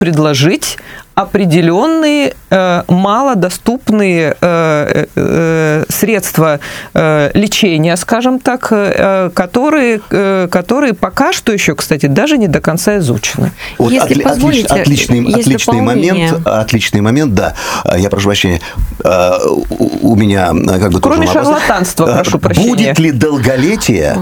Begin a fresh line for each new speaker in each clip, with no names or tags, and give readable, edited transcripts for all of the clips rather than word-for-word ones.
предложить определенные малодоступные средства лечения, скажем так, которые пока что еще, кстати, даже не до конца изучены.
Вот отличный момент, да. Я прошу прощения, у меня как бы
кроме шарлатанства, прошу прощения.
Будет ли долголетие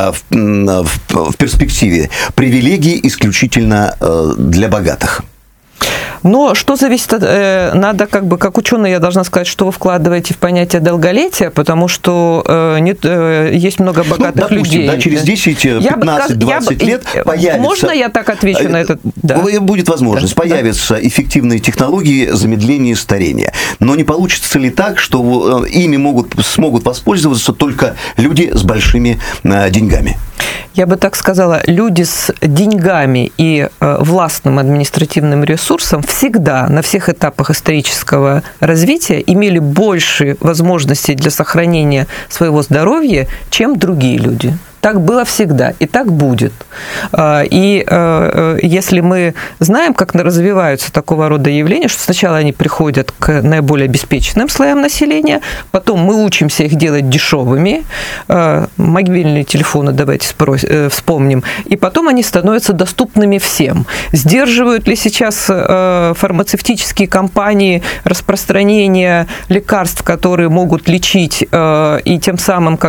в перспективе привилегии исключительно для богатых?
Но что зависит от... Надо как ученый, я должна сказать, что вы вкладываете в понятие долголетия, потому что есть много богатых людей.
Да, через 10, 15, 20 лет появится...
Можно я так отвечу на это?
Да. Будет возможность. Появятся эффективные технологии замедления старения. Но не получится ли так, что ими смогут воспользоваться только люди с большими деньгами?
Я бы так сказала, люди с деньгами и властным административным ресурсом всегда на всех этапах исторического развития имели больше возможностей для сохранения своего здоровья, чем другие люди. Так было всегда, и так будет. И если мы знаем, как развиваются такого рода явления, что сначала они приходят к наиболее обеспеченным слоям населения, потом мы учимся их делать дешевыми, мобильные телефоны, давайте вспомним, и потом они становятся доступными всем. Сдерживают ли сейчас фармацевтические компании распространение лекарств, которые могут лечить, и тем самым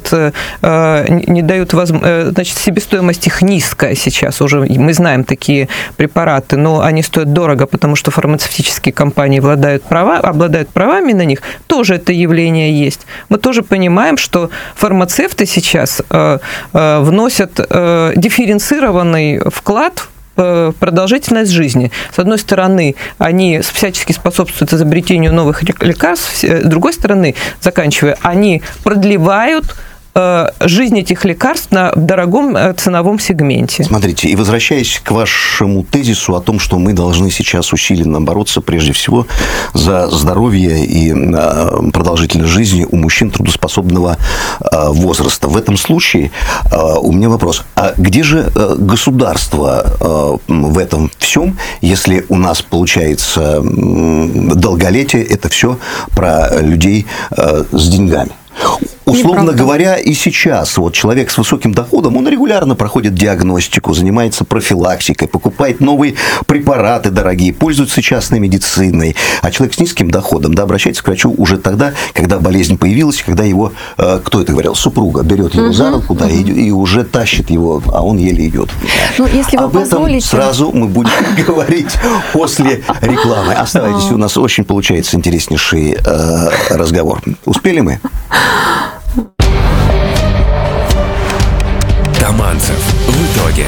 не дают возможность, значит, себестоимость их низкая сейчас уже, мы знаем такие препараты, но они стоят дорого, потому что фармацевтические компании обладают правами на них, тоже это явление есть. Мы тоже понимаем, что фармацевты сейчас вносят дифференцированный вклад в продолжительность жизни. С одной стороны, они всячески способствуют изобретению новых лекарств, с другой стороны, заканчивая, они продлевают жизнь этих лекарств на дорогом ценовом сегменте.
Смотрите, и возвращаясь к вашему тезису о том, что мы должны сейчас усиленно бороться прежде всего за здоровье и продолжительность жизни у мужчин трудоспособного возраста. В этом случае у меня вопрос. А где же государство в этом всем, если у нас получается долголетие, это все про людей с деньгами? Условно говоря, и сейчас вот человек с высоким доходом, он регулярно проходит диагностику, занимается профилактикой, покупает новые препараты дорогие, пользуется частной медициной. А человек с низким доходом, да, обращается к врачу уже тогда, когда болезнь появилась, когда его, кто это говорил, супруга берет его за руку, да, и уже тащит его, а он еле идет.
Ну, если вы
об этом сразу мы будем говорить после рекламы. Оставайтесь, у нас очень получается интереснейший разговор. Успели мы?
Таманцев в итоге.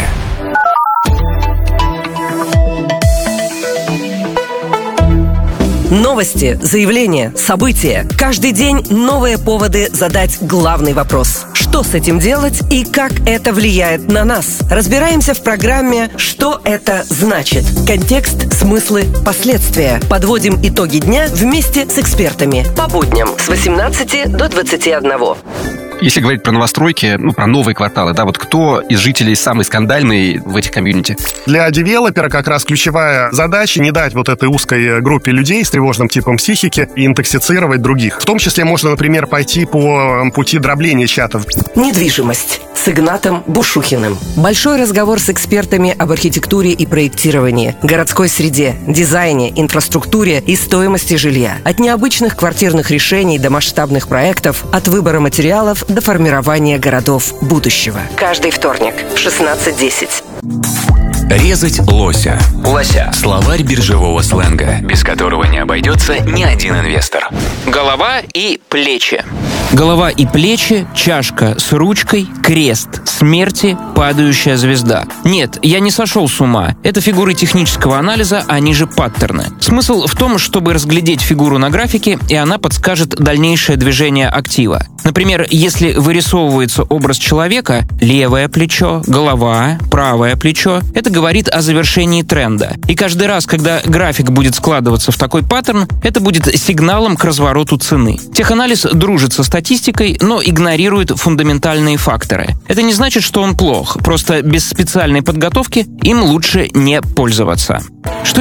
Новости, заявления, события. Каждый день новые поводы задать главный вопрос. Что с этим делать и как это влияет на нас? Разбираемся в программе «Что это значит?» Контекст, смыслы, последствия. Подводим итоги дня вместе с экспертами. По будням с 18 до 21.
Если говорить про новостройки, про новые кварталы, да, вот кто из жителей самый скандальный в этих комьюнити?
Для девелопера как раз ключевая задача не дать вот этой узкой группе людей с тревожным типом психики интоксицировать других. В том числе можно, например, пойти по пути дробления чатов.
Недвижимость с Игнатом Бушухиным. Большой разговор с экспертами об архитектуре и проектировании, городской среде, дизайне, инфраструктуре и стоимости жилья. От необычных квартирных решений до масштабных проектов, от выбора материалов до формирования городов будущего. Каждый вторник в 16:10.
Резать лося. Словарь биржевого сленга, без которого не обойдется ни один инвестор.
Голова и плечи.
Голова и плечи, чашка с ручкой, крест, смерти, падающая звезда. Нет, я не сошел с ума. Это фигуры технического анализа, они же паттерны. Смысл в том, чтобы разглядеть фигуру на графике, и она подскажет дальнейшее движение актива. Например, если вырисовывается образ человека, левое плечо, голова, правое плечо, это говорит о завершении тренда. И каждый раз, когда график будет складываться в такой паттерн, это будет сигналом к развороту цены. Теханализ дружит со статистикой, но игнорирует фундаментальные факторы. Это не значит, что он плох, просто без специальной подготовки им лучше не пользоваться. Что